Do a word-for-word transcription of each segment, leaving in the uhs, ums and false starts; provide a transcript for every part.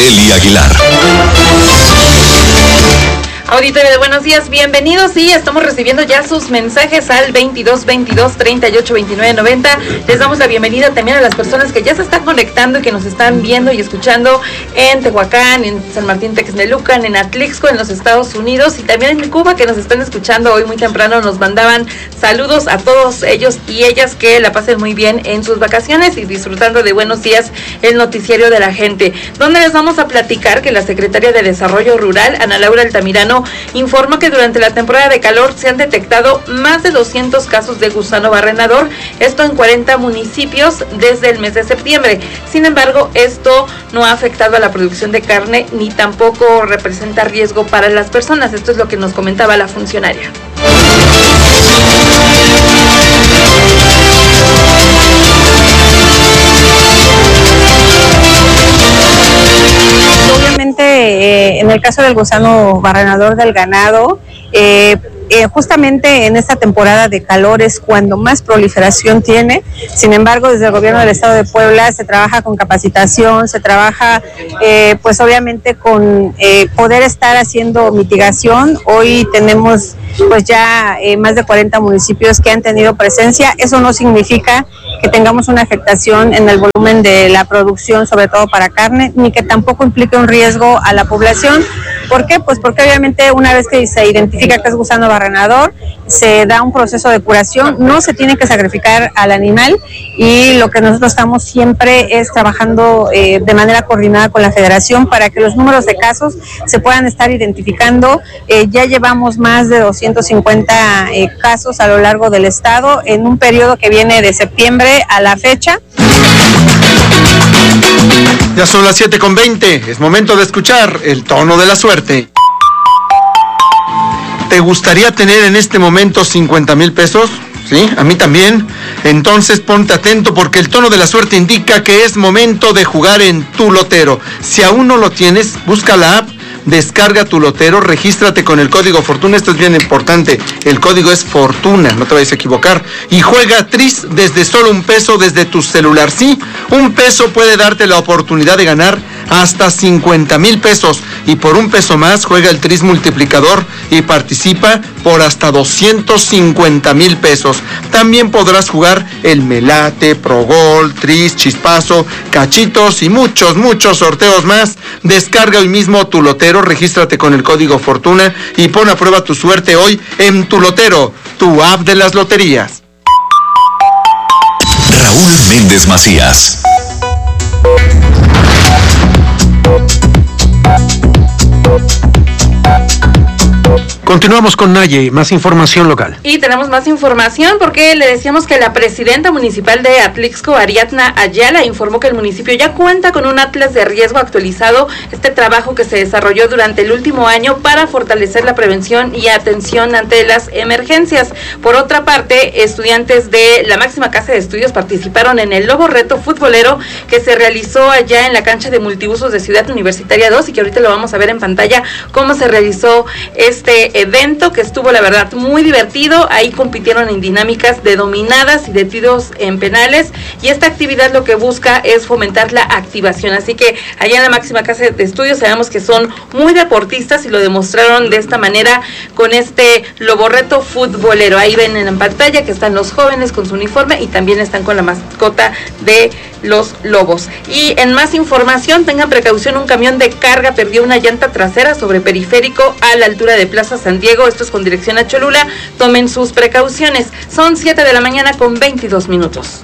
Araceli Aguilar. Auditorio de Buenos Días, bienvenidos. Sí, estamos recibiendo ya sus mensajes al veintidós veintidós treinta y ocho veintinueve noventa. Les damos la bienvenida también a las personas que ya se están conectando y que nos están viendo y escuchando en Tehuacán, en San Martín Texmelucan, en Atlixco, en los Estados Unidos y también en Cuba, que nos están escuchando hoy muy temprano. Nos mandaban saludos a todos ellos y ellas, que la pasen muy bien en sus vacaciones y disfrutando de Buenos Días, el noticiero de la gente, donde les vamos a platicar que la secretaria de Desarrollo Rural, Ana Laura Altamirano, informó que durante la temporada de calor se han detectado más de doscientos casos de gusano barrenador, esto en cuarenta municipios desde el mes de septiembre. Sin embargo, esto no ha afectado a la producción de carne ni tampoco representa riesgo para las personas. Esto es lo que nos comentaba la funcionaria. Obviamente, eh, en el caso del gusano barrenador del ganado, eh, eh, justamente en esta temporada de calor es cuando más proliferación tiene. Sin embargo, desde el gobierno del estado de Puebla se trabaja con capacitación, se trabaja eh, pues obviamente con eh, poder estar haciendo mitigación. Hoy tenemos pues ya eh, más de cuarenta municipios que han tenido presencia. Eso no significa que tengamos una afectación en el volumen de la producción, sobre todo para carne, ni que tampoco implique un riesgo a la población. ¿Por qué? Pues porque obviamente una vez que se identifica que es gusano barrenador, se da un proceso de curación, no se tiene que sacrificar al animal, y lo que nosotros estamos siempre es trabajando eh, de manera coordinada con la federación para que los números de casos se puedan estar identificando. Eh, ya llevamos más de doscientos cincuenta eh, casos a lo largo del estado en un periodo que viene de septiembre a la fecha. Ya son las siete con veinte, es momento de escuchar el tono de la suerte. ¿Te gustaría tener en este momento cincuenta mil pesos? ¿Sí? A mí también. Entonces ponte atento, porque el tono de la suerte indica que es momento de jugar en Tu Lotero. Si aún no lo tienes, busca la app, descarga Tu Lotero, regístrate con el código Fortuna. Esto es bien importante, el código es Fortuna, no te vayas a equivocar. Y juega Tris desde solo un peso desde tu celular. Sí, un peso puede darte la oportunidad de ganar hasta cincuenta mil pesos. Y por un peso más, juega el Tris multiplicador y participa por hasta doscientos cincuenta mil pesos. También podrás jugar el Melate, Progol, Tris, Chispazo, Cachitos y muchos, muchos sorteos más. Descarga hoy mismo Tu Lotero, regístrate con el código Fortuna y pon a prueba tu suerte hoy en Tu Lotero, tu app de las loterías. Raúl Méndez Macías. Continuamos con Naye, más información local. Y tenemos más información porque le decíamos que la presidenta municipal de Atlixco, Ariadna Ayala, informó que el municipio ya cuenta con un atlas de riesgo actualizado, este trabajo que se desarrolló durante el último año para fortalecer la prevención y atención ante las emergencias. Por otra parte, estudiantes de la máxima casa de estudios participaron en el Lobo Reto Futbolero que se realizó allá en la cancha de multiusos de Ciudad Universitaria dos, y que ahorita lo vamos a ver en pantalla cómo se realizó este evento, que estuvo la verdad muy divertido. Ahí compitieron en dinámicas de dominadas y de tiros en penales, y esta actividad lo que busca es fomentar la activación. Así que allá en la máxima casa de estudios sabemos que son muy deportistas y lo demostraron de esta manera con este Lobo Reto Futbolero. Ahí ven en la pantalla que están los jóvenes con su uniforme y también están con la mascota de los lobos. Y en más información, tengan precaución, un camión de carga perdió una llanta trasera sobre Periférico a la altura de Plaza San Diego, esto es con dirección a Cholula. Tomen sus precauciones. Son siete de la mañana con veintidós minutos.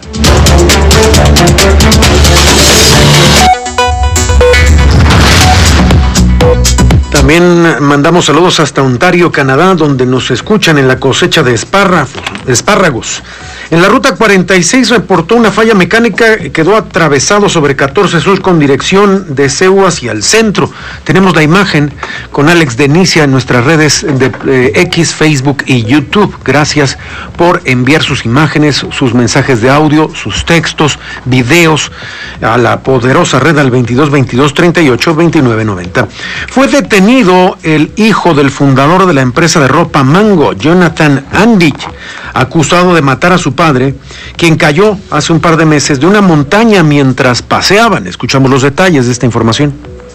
También mandamos saludos hasta Ontario, Canadá, donde nos escuchan en la cosecha de espárragos. En la ruta cuarenta y seis reportó una falla mecánica, quedó atravesado sobre catorce Sur con dirección de C E U hacia el centro. Tenemos la imagen con Alex Denicia en nuestras redes de eh, X, Facebook y YouTube. Gracias por enviar sus imágenes, sus mensajes de audio, sus textos, videos a la poderosa red al veintidós veintidós treinta y ocho veintinueve noventa. Fue detenido el hijo del fundador de la empresa de ropa Mango, Jonathan Andich, acusado de matar a su padre, quien cayó hace un par de meses de una montaña mientras paseaban. Escuchamos los detalles de esta información.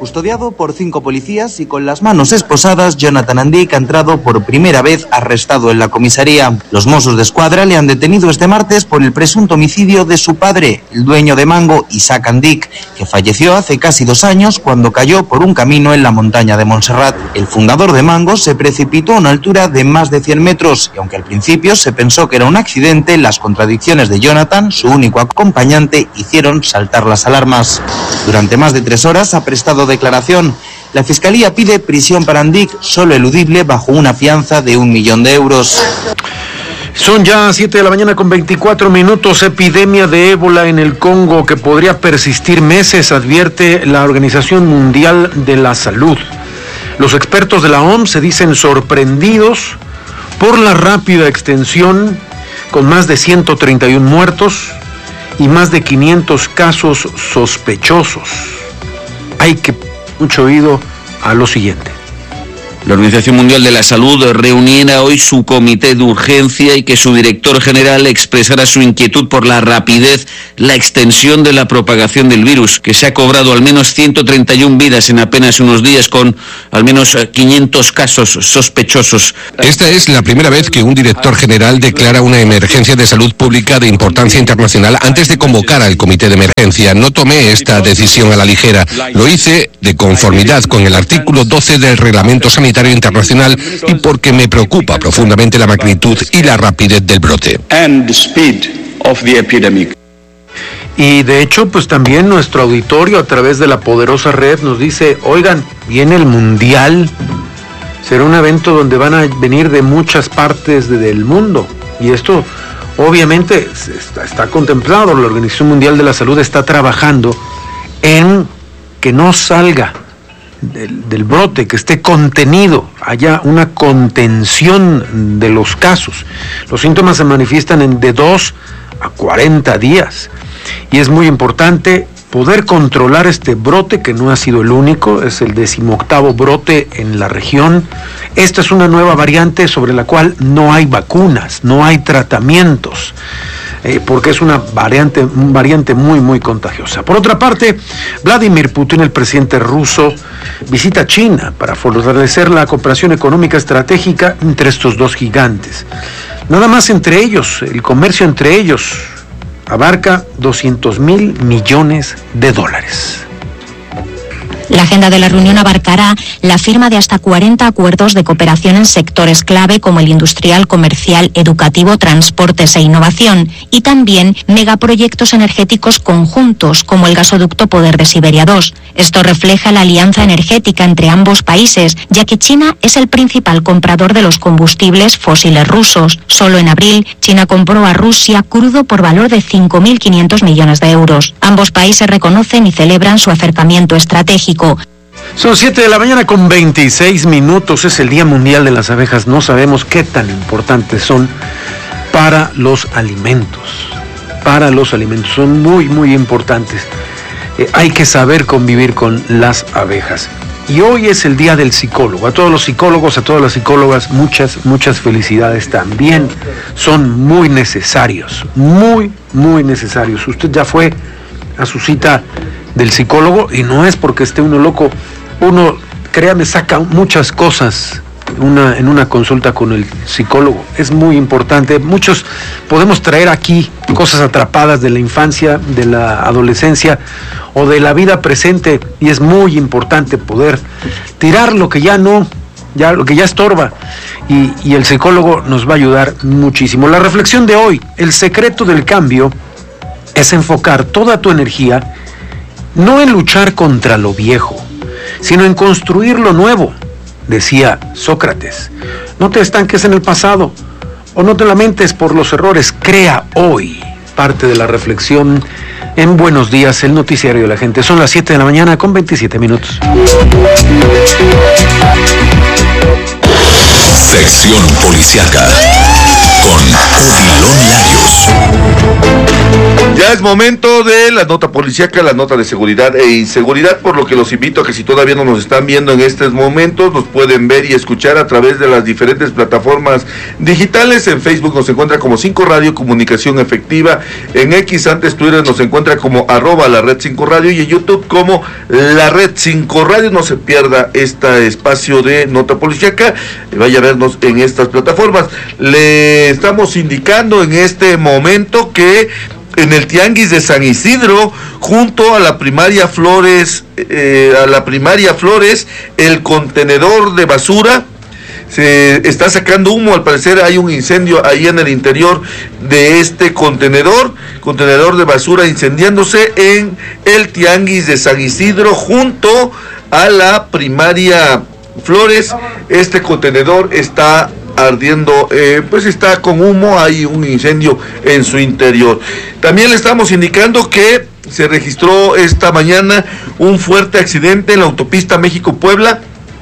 Custodiado por cinco policías y con las manos esposadas, Jonathan Andic ha entrado por primera vez arrestado en la comisaría. Los Mossos de Escuadra le han detenido este martes por el presunto homicidio de su padre, el dueño de Mango, Isaac Andic, que falleció hace casi dos años cuando cayó por un camino en la montaña de Montserrat. El fundador de Mango se precipitó a una altura de más de cien metros y aunque al principio se pensó que era un accidente, las contradicciones de Jonathan, su único acompañante, hicieron saltar las alarmas. Durante más de tres horas ha prestado declaración. La Fiscalía pide prisión para Andic, solo eludible bajo una fianza de un millón de euros. Son ya siete de la mañana con veinticuatro minutos. Epidemia de ébola en el Congo que podría persistir meses, advierte la Organización Mundial de la Salud. Los expertos de la O M S se dicen sorprendidos por la rápida extensión, con más de ciento treinta y uno muertos y más de quinientos casos sospechosos. Hay que mucho oído a lo siguiente. La Organización Mundial de la Salud reuniera hoy su comité de urgencia y que su director general expresara su inquietud por la rapidez, la extensión de la propagación del virus, que se ha cobrado al menos ciento treinta y uno vidas en apenas unos días con al menos quinientos casos sospechosos. Esta es la primera vez que un director general declara una emergencia de salud pública de importancia internacional antes de convocar al comité de emergencia. No tomé esta decisión a la ligera. Lo hice de conformidad con el artículo doce del Reglamento Sanitario Internacional y porque me preocupa profundamente la magnitud y la rapidez del brote. Y de hecho, pues también nuestro auditorio a través de la poderosa red nos dice, oigan, viene el Mundial, será un evento donde van a venir de muchas partes de, del mundo, y esto obviamente está, está contemplado. La Organización Mundial de la Salud está trabajando en que no salga Del, del brote, que esté contenido, haya una contención de los casos. Los síntomas se manifiestan en de dos a cuarenta días y es muy importante poder controlar este brote, que no ha sido el único, es el decimoctavo brote en la región. Esta es una nueva variante sobre la cual no hay vacunas, no hay tratamientos, Eh, porque es una variante, variante muy, muy contagiosa. Por otra parte, Vladimir Putin, el presidente ruso, visita China para fortalecer la cooperación económica estratégica entre estos dos gigantes. Nada más entre ellos, el comercio entre ellos abarca doscientos mil millones de dólares. La agenda de la reunión abarcará la firma de hasta cuarenta acuerdos de cooperación en sectores clave como el industrial, comercial, educativo, transportes e innovación, y también megaproyectos energéticos conjuntos como el gasoducto Poder de Siberia dos. Esto refleja la alianza energética entre ambos países, ya que China es el principal comprador de los combustibles fósiles rusos. Solo en abril, China compró a Rusia crudo por valor de cinco mil quinientos millones de euros. Ambos países reconocen y celebran su acercamiento estratégico. Son siete de la mañana con veintiséis minutos, es el Día Mundial de las Abejas. No sabemos qué tan importantes son para los alimentos, para los alimentos, son muy, muy importantes. Eh, hay que saber convivir con las abejas. Y hoy es el Día del Psicólogo. A todos los psicólogos, a todas las psicólogas, muchas, muchas felicidades también. Son muy necesarios, muy, muy necesarios. Usted ya fue a su cita del psicólogo y no es porque esté uno loco. Uno, créame, saca muchas cosas una, en una consulta con el psicólogo. Es muy importante. Muchos podemos traer aquí cosas atrapadas de la infancia, de la adolescencia o de la vida presente, y es muy importante poder tirar lo que ya no, ya lo que ya estorba, y, y el psicólogo nos va a ayudar muchísimo. La reflexión de hoy: el secreto del cambio es enfocar toda tu energía no en luchar contra lo viejo, sino en construir lo nuevo, decía Sócrates. No te estanques en el pasado o no te lamentes por los errores, crea hoy. Parte de la reflexión en Buenos Días, el noticiario de la gente. Son las siete de la mañana con veintisiete minutos. Sección Policiaca con Odilon Larios. Ya es momento de la nota policíaca, la nota de seguridad e inseguridad, por lo que los invito a que si todavía no nos están viendo en estos momentos, nos pueden ver y escuchar a través de las diferentes plataformas digitales. En Facebook nos encuentra como cinco Radio Comunicación Efectiva, en X, antes Twitter, nos encuentra como arroba la red cinco Radio y en YouTube como la red cinco Radio. No se pierda este espacio de nota policíaca, vaya a vernos en estas plataformas. Le estamos indicando en este momento que en el Tianguis de San Isidro, junto a la primaria Flores, eh, a la primaria Flores, el contenedor de basura se está sacando humo. Al parecer hay un incendio ahí en el interior de este contenedor, contenedor de basura incendiándose en el Tianguis de San Isidro, junto a la primaria Flores. Este contenedor está ardiendo, eh, pues está con humo, hay un incendio en su interior. También le estamos indicando que se registró esta mañana un fuerte accidente en la autopista México-Puebla,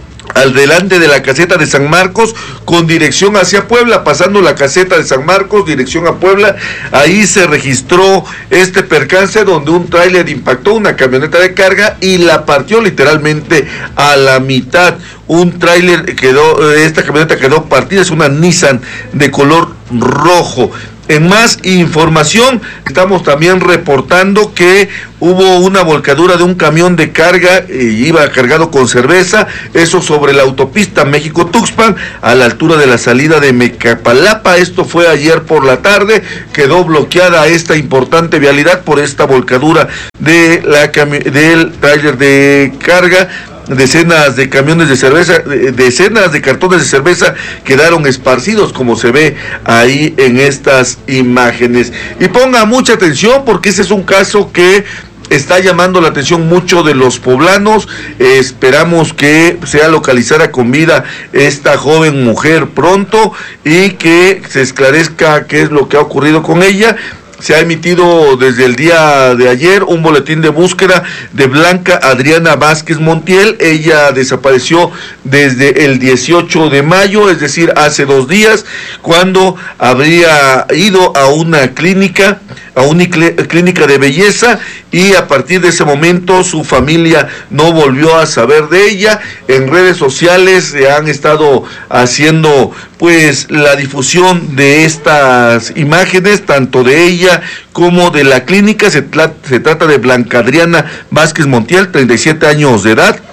al delante de la caseta de San Marcos, con dirección hacia Puebla, pasando la caseta de San Marcos, dirección a Puebla. Ahí se registró este percance donde un tráiler impactó una camioneta de carga y la partió literalmente a la mitad. Un tráiler quedó, esta camioneta quedó partida, es una Nissan de color rojo. En más información, estamos también reportando que hubo una volcadura de un camión de carga, eh, iba cargado con cerveza, eso sobre la autopista México-Tuxpan, a la altura de la salida de Mecapalapa. Esto fue ayer por la tarde, quedó bloqueada esta importante vialidad por esta volcadura de la cami- del tráiler de carga. Decenas de camiones de cerveza, decenas de cartones de cerveza quedaron esparcidos, como se ve ahí en estas imágenes. Y ponga mucha atención porque ese es un caso que está llamando la atención mucho de los poblanos. Eh, esperamos que sea localizada con vida esta joven mujer pronto y que se esclarezca qué es lo que ha ocurrido con ella. Se ha emitido desde el día de ayer un boletín de búsqueda de Blanca Adriana Vázquez Montiel. Ella desapareció desde el dieciocho de mayo, es decir, hace dos días, cuando habría ido a una clínica, a una clínica de belleza, y a partir de ese momento su familia no volvió a saber de ella. En redes sociales se han estado haciendo pues la difusión de estas imágenes, tanto de ella como de la clínica. Se, tra- se trata de Blanca Adriana Vázquez Montiel, treinta y siete años de edad.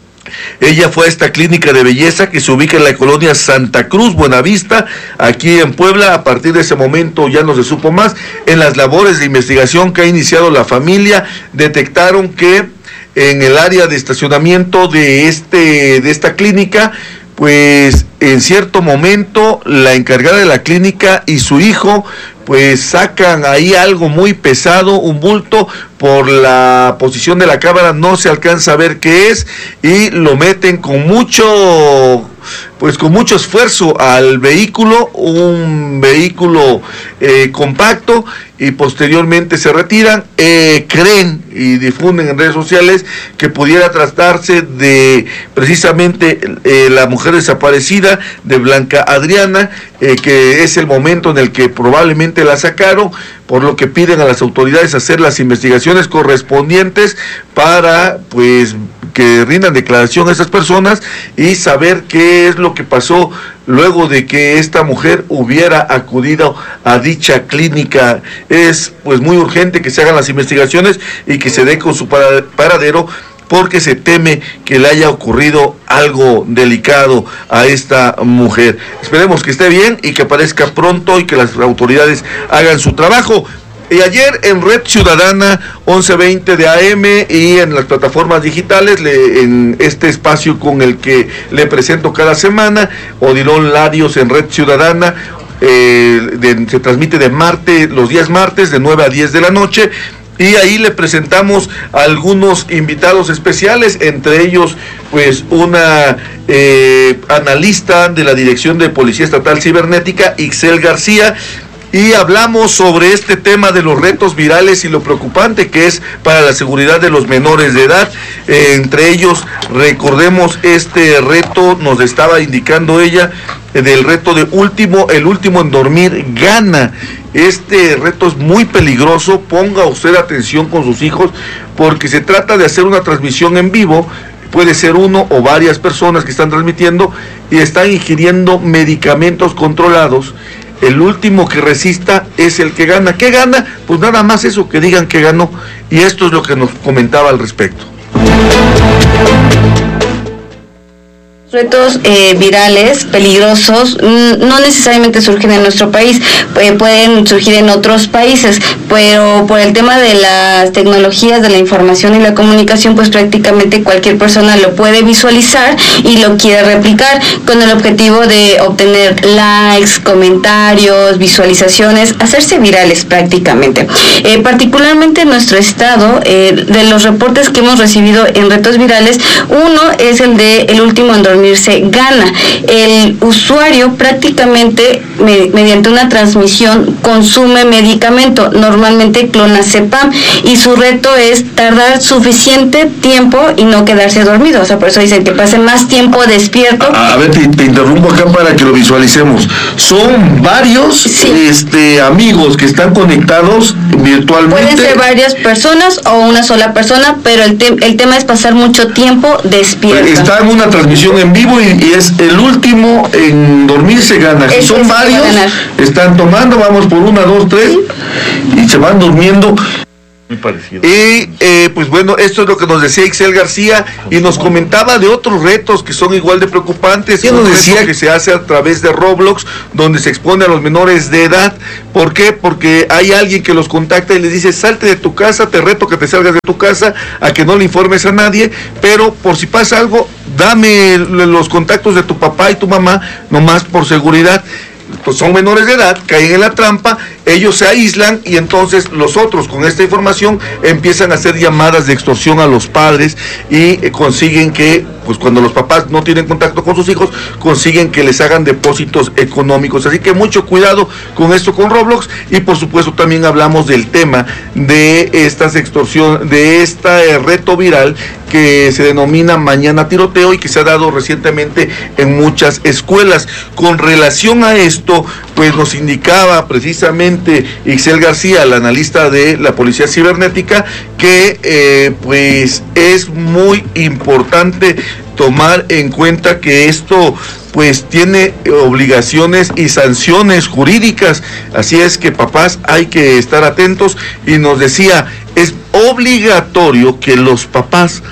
Ella fue a esta clínica de belleza que se ubica en la colonia Santa Cruz, Buenavista, aquí en Puebla. A partir de ese momento ya no se supo más. En las labores de investigación que ha iniciado la familia, detectaron que en el área de estacionamiento de este de esta clínica, pues en cierto momento la encargada de la clínica y su hijo pues sacan ahí algo muy pesado, un bulto. Por la posición de la cámara no se alcanza a ver qué es, y lo meten con mucho, pues con mucho esfuerzo al vehículo, un vehículo eh, compacto, y posteriormente se retiran. Eh, creen y difunden en redes sociales que pudiera tratarse de precisamente eh, la mujer desaparecida de Blanca Adriana, eh, que es el momento en el que probablemente la sacaron, por lo que piden a las autoridades hacer las investigaciones correspondientes para pues que rindan declaración a esas personas y saber qué es lo que pasó luego de que esta mujer hubiera acudido a dicha clínica. Es pues muy urgente que se hagan las investigaciones y que se dé con su paradero, porque se teme que le haya ocurrido algo delicado a esta mujer. Esperemos que esté bien y que aparezca pronto y que las autoridades hagan su trabajo. Y ayer en Red Ciudadana once veinte de A M y en las plataformas digitales, le, en este espacio con el que le presento cada semana, Odilon Larios en Red Ciudadana, eh, de, se transmite de martes, los días martes de nueve a diez de la noche. Y ahí le presentamos a algunos invitados especiales, entre ellos pues una eh, analista de la Dirección de Policía Estatal Cibernética, Ixel García, y hablamos sobre este tema de los retos virales y lo preocupante que es para la seguridad de los menores de edad. Eh, entre ellos, recordemos este reto, nos estaba indicando ella, eh, del reto de último, el último en dormir gana. Este reto es muy peligroso, ponga usted atención con sus hijos, porque se trata de hacer una transmisión en vivo. Puede ser uno o varias personas que están transmitiendo y están ingiriendo medicamentos controlados. El último que resista es el que gana. ¿Qué gana? Pues nada más eso, que digan que ganó. Y esto es lo que nos comentaba al respecto. Retos eh, virales, peligrosos, no necesariamente surgen en nuestro país, eh, pueden surgir en otros países, pero por el tema de las tecnologías, de la información y la comunicación, pues prácticamente cualquier persona lo puede visualizar y lo quiere replicar con el objetivo de obtener likes, comentarios, visualizaciones, hacerse virales prácticamente. Eh, particularmente en nuestro estado, eh, de los reportes que hemos recibido en retos virales, uno es el de el último en dormir se gana. El usuario prácticamente me, mediante una transmisión consume medicamento, normalmente clonazepam, y su reto es tardar suficiente tiempo y no quedarse dormido. O sea, por eso dicen que pase más tiempo despierto. A, a ver, te, te interrumpo acá para que lo visualicemos. Son varios sí. este, amigos que están conectados virtualmente. Pueden ser varias personas o una sola persona, pero el, te, el tema es pasar mucho tiempo despierto. Está en una transmisión en vivo y, y es el último en dormir se gana. Si son varios, están tomando, vamos por una, dos, tres, y se van durmiendo. Muy parecido. Y eh, pues bueno, esto es lo que nos decía Ixel García y nos comentaba de otros retos que son igual de preocupantes. Y nos decía que se hace a través de Roblox, donde se expone a los menores de edad. ¿Por qué? Porque hay alguien que los contacta y les dice: salte de tu casa, te reto que te salgas de tu casa, a que no le informes a nadie, pero por si pasa algo, dame los contactos de tu papá y tu mamá, nomás por seguridad. Pues son menores de edad, caen en la trampa, ellos se aíslan y entonces los otros con esta información empiezan a hacer llamadas de extorsión a los padres y eh, consiguen que, pues cuando los papás no tienen contacto con sus hijos, consiguen que les hagan depósitos económicos. Así que mucho cuidado con esto con Roblox. Y por supuesto también hablamos del tema de estas extorsión, de este reto viral que se denomina Mañana Tiroteo y que se ha dado recientemente en muchas escuelas. Con relación a esto, pues nos indicaba precisamente Ixel García, la analista de la Policía Cibernética, que eh, pues es muy importante tomar en cuenta que esto pues tiene obligaciones y sanciones jurídicas. Así es que, papás, hay que estar atentos. Y nos decía, es obligatorio que los papás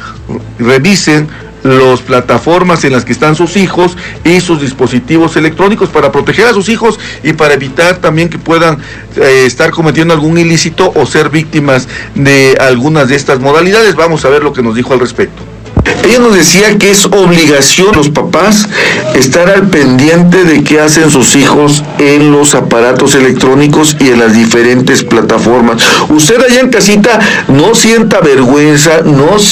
revisen las plataformas en las que están sus hijos y sus dispositivos electrónicos para proteger a sus hijos y para evitar también que puedan eh, estar cometiendo algún ilícito o ser víctimas de algunas de estas modalidades. Vamos a ver lo que nos dijo al respecto. Ella nos decía que es obligación de los papás estar al pendiente de qué hacen sus hijos en los aparatos electrónicos y en las diferentes plataformas. Usted allá en casita no sienta vergüenza, no